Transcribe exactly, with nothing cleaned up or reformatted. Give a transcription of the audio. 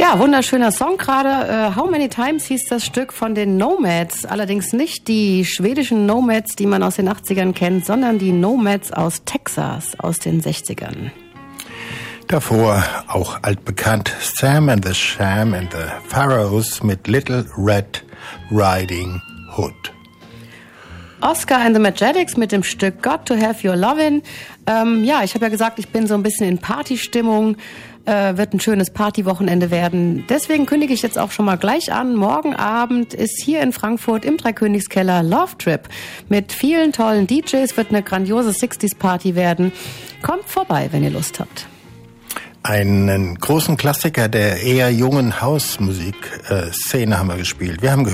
Ja, wunderschöner Song gerade. Uh, How Many Times hieß das Stück von den Nomads. Allerdings nicht die schwedischen Nomads, die man aus den achtzigern kennt, sondern die Nomads aus Texas aus den sechzigern. Davor auch altbekannt Sam and the Sham and the Pharaohs mit Little Red Riding Hood. Oscar and the Magetics mit dem Stück Got to Have Your Lovin'. Ähm, ja, ich habe ja gesagt, ich bin so ein bisschen in Partystimmung. Äh, wird ein schönes Partywochenende werden. Deswegen kündige ich jetzt auch schon mal gleich an. Morgen Abend ist hier in Frankfurt im Dreikönigskeller Love Trip mit vielen tollen D Js. Wird eine grandiose sechziger Party werden. Kommt vorbei, wenn ihr Lust habt. Einen großen Klassiker der eher jungen Hausmusik-Szene haben wir gespielt. Wir haben gehört